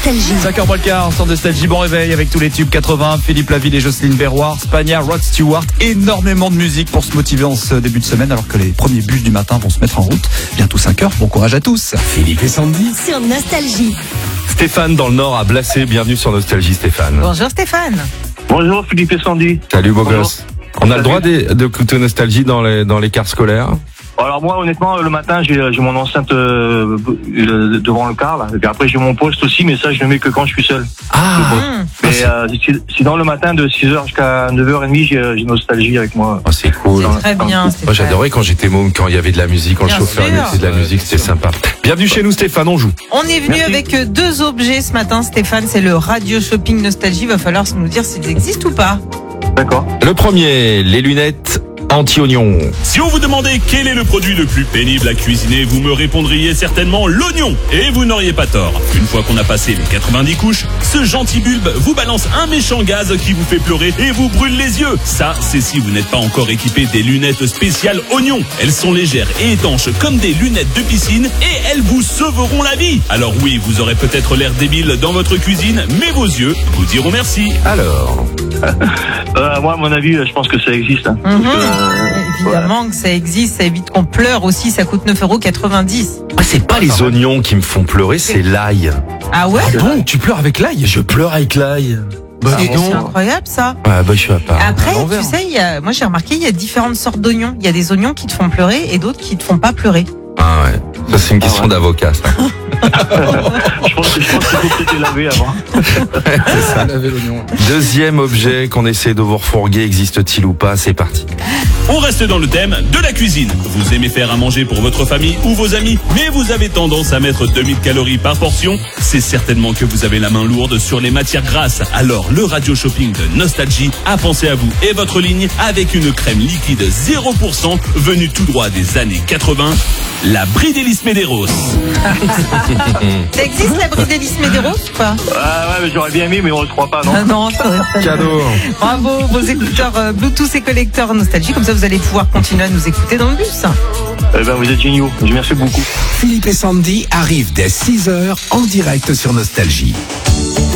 Nostalgie. 5h15 sur Nostalgie, bon réveil avec tous les tubes 80, Philippe Laville et Jocelyne Berroir, Spania, Rod Stewart, énormément de musique pour se motiver en ce début de semaine alors que les premiers bus du matin vont se mettre en route. Bientôt 5h, bon courage à tous. Philippe et Sandy. Sur Nostalgie. Stéphane dans le Nord à Blacé, bienvenue sur Nostalgie Stéphane. Bonjour Stéphane. Bonjour Philippe et Sandy. Salut beau Bonjour. gosse. On a le droit d'écouter Nostalgie dans les cars scolaires? Alors moi honnêtement le matin j'ai mon enceinte devant le car là. Et puis après j'ai mon poste aussi, mais ça je le mets que quand je suis seul. Mais sinon le matin de 6h jusqu'à 9h30 j'ai Nostalgie avec moi. Oh, c'est cool. C'est très bien Stéphane. Moi j'adorais quand j'étais môme, quand il y avait de la musique, quand Bien le chauffeur sûr. mettait de la musique, c'était sympa. Bienvenue chez nous Stéphane, on joue. On est venu Merci. avec deux objets ce matin Stéphane, c'est le radio shopping Nostalgie, va falloir nous dire s'ils existent ou pas. D'accord. Le premier, les lunettes anti-oignon. Si on vous demandait quel est le produit le plus pénible à cuisiner, vous me répondriez certainement l'oignon. Et vous n'auriez pas tort. Une fois qu'on a passé les 90 couches, ce gentil bulbe vous balance un méchant gaz qui vous fait pleurer et vous brûle les yeux. Ça, c'est si vous n'êtes pas encore équipé des lunettes spéciales oignon. Elles sont légères et étanches comme des lunettes de piscine et elles vous sauveront la vie. Alors oui, vous aurez peut-être l'air débile dans votre cuisine, mais vos yeux vous diront merci. Alors, Moi à mon avis je pense que ça existe. Hein. Évidemment que ça existe, ça évite qu'on pleure aussi, ça coûte 9,90 €. moi c'est pas les oignons qui me font pleurer, c'est l'ail. Ah ouais? Bon, tu pleures avec l'ail? Je pleure avec l'ail. Bah, dis donc. C'est incroyable ça. Ouais, bah je suis à part. Après, tu sais, moi j'ai remarqué, il y a différentes sortes d'oignons. Il y a des oignons qui te font pleurer et d'autres qui te font pas pleurer. Ah ouais, ça c'est une question d'avocat ça. Je pense qu'il faut peut-être les laver avant. C'est ça. Deuxième objet qu'on essaie de vous refourguer, existe-t-il ou pas? C'est parti. On reste dans le thème de la cuisine. Vous aimez faire à manger pour votre famille ou vos amis, mais vous avez tendance à mettre 2000 calories par portion. C'est certainement que vous avez la main lourde sur les matières grasses. Alors, le radio shopping de Nostalgie a pensé à vous et votre ligne avec une crème liquide 0% venue tout droit des années 80, la Bridellis Medeiros. Ça existe la Bridellis Medeiros ou pas? Ah ouais mais j'aurais bien aimé mais on le croit pas non. Ah non, ça aurait pas- Cadeau. Bravo, vos écouteurs Bluetooth et collecteurs Nostalgie, comme ça vous allez pouvoir continuer à nous écouter dans le bus. Eh ben vous êtes géniaux. Merci beaucoup. Philippe et Sandy arrivent dès 6h en direct sur Nostalgie.